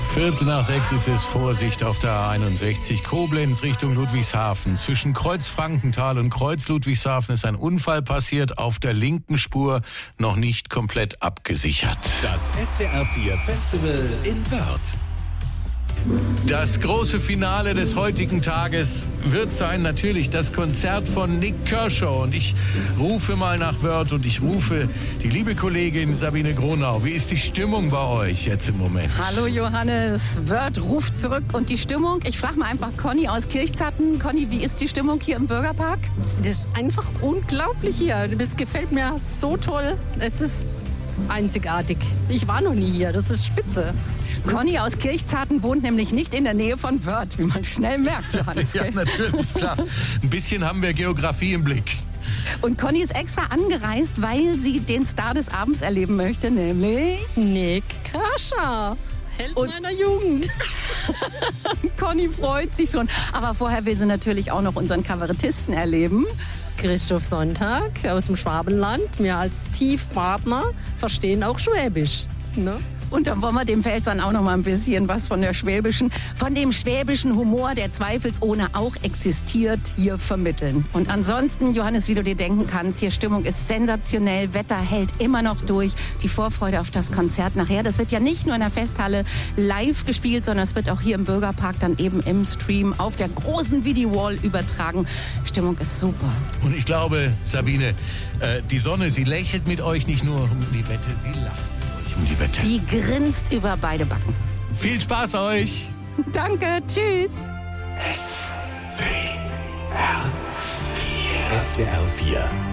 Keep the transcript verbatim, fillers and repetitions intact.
Viertel nach sechs ist es. Vorsicht auf der A einundsechzig. Koblenz Richtung Ludwigshafen. Zwischen Kreuz Frankenthal und Kreuz Ludwigshafen ist ein Unfall passiert. Auf der linken Spur noch nicht komplett abgesichert. Das S W R vier Festival in Wörth. Das große Finale des heutigen Tages wird sein natürlich das Konzert von Nik Kershaw. Und ich rufe mal nach Wörth und ich rufe die liebe Kollegin Sabine Gronau. Wie ist die Stimmung bei euch jetzt im Moment? Hallo Johannes, Wörth ruft zurück. Und die Stimmung, ich frage mal einfach Conny aus Kirchzarten. Conny, wie ist die Stimmung hier im Bürgerpark? Das ist einfach unglaublich hier. Das gefällt mir so toll. Es ist einzigartig. Ich war noch nie hier, das ist spitze. Conny aus Kirchzarten wohnt nämlich nicht in der Nähe von Wörth, wie man schnell merkt, Johannes. Ja, natürlich, klar. Ein bisschen haben wir Geografie im Blick. Und Conny ist extra angereist, weil sie den Star des Abends erleben möchte, nämlich Nik Kershaw. Held Und meiner Jugend. Conny freut sich schon. Aber vorher will sie natürlich auch noch unseren Kabarettisten erleben. Christoph Sonntag aus dem Schwabenland. Wir als Tiefpartner verstehen auch Schwäbisch. Ne? Und dann wollen wir dem Pfälzern auch noch mal ein bisschen was von der schwäbischen, von dem schwäbischen Humor, der zweifelsohne auch existiert, hier vermitteln. Und ansonsten, Johannes, wie du dir denken kannst, hier Stimmung ist sensationell, Wetter hält immer noch durch. Die Vorfreude auf das Konzert nachher, das wird ja nicht nur in der Festhalle live gespielt, sondern es wird auch hier im Bürgerpark dann eben im Stream auf der großen Videowall übertragen. Stimmung ist super. Und ich glaube, Sabine, äh, die Sonne, sie lächelt mit euch nicht nur um die Wette, sie lacht. Um die Wette. Die grinst über beide Backen. Viel Spaß euch! Danke, tschüss! S W R vier. S W R vier.